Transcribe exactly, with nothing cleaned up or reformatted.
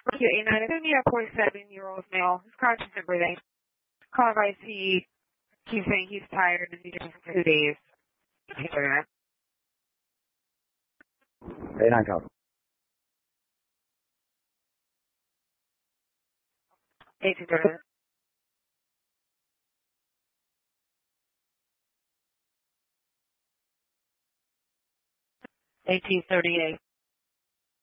eight nine, it's going to be a forty-seven-year-old male. He's conscious and breathing. Call advice, he keeps saying he's tired and he's been for two days. eight nine call. eighteen thirty. eighteen thirty-eight.